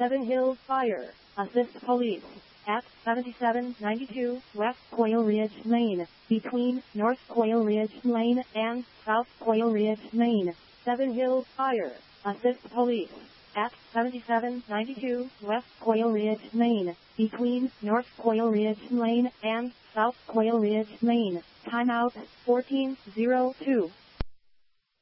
Seven Hills Fire. Assist police. At 7792 West Quail Ridge Lane, between North Quail Ridge Lane and South Quail Ridge Lane. Seven Hills Fire. Assist police. At 7792 West Quail Ridge Lane, between North Quail Ridge Lane and South Quail Ridge Lane. Timeout 1402.